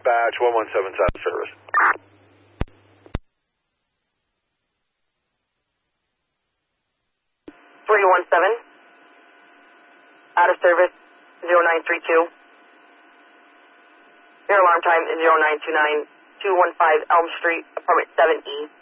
Dispatch 117's out of service. 317, out of service, 0932. Your alarm time is 0929, 215 Elm Street, apartment 7E.